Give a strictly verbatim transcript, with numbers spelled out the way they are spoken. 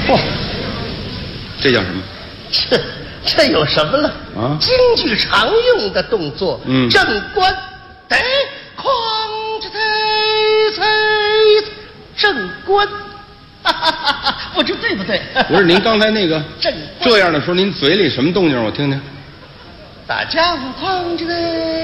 嚯，这叫什么？ 这这有什么了？ 啊， 京剧常用的动作。 嗯， 正官得哐哧啐啐，正官。不知对不对？ 不是，您刚才那个正这样的时候，您嘴里什么动静？我听听。 大家伙哐哧啐。